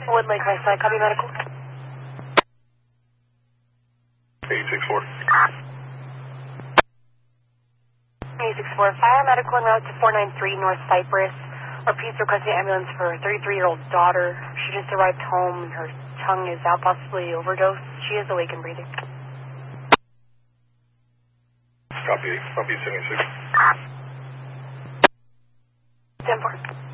Wood Lake West Side, copy medical. 864. 864, fire medical en route to 493 North Cypress. Repeats requesting ambulance for her 33-year-old daughter. She just arrived home and her tongue is out, possibly overdose. She is awake and breathing. Copy 76. 10-4.